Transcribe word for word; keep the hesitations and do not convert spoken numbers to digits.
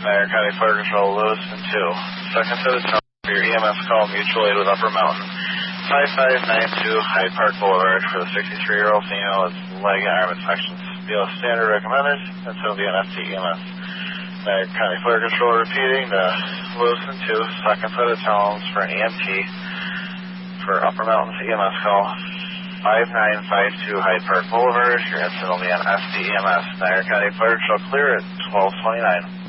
Niagara County Fire Control, Lewiston two. Second set of tone for your E M S call, mutual aid with Upper Mountain. five five nine two Hyde Park Boulevard for the sixty-three-year-old female with leg and arm infections. B L S standard recommended, and so will be an F T E M S. Niagara County Fire Control repeating the Lewiston two. Second set of tones for an E M T for Upper Mountain's E M S call. five nine five two Hyde Park Boulevard. Your incident will be on F T E M S. Niagara County Fire Control clear at twelve twenty-nine.